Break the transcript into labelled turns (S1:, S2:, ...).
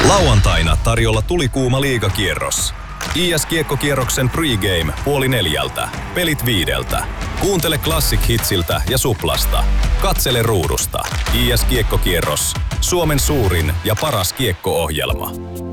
S1: Lauantaina tarjolla tulikuuma liigakierros. IS-kiekkokierroksen pregame 3:30. Pelit 5:00. Kuuntele Classic Hitsiltä ja Suplasta. Katsele ruudusta. IS-kiekkokierros. Suomen suurin ja paras kiekko-ohjelma.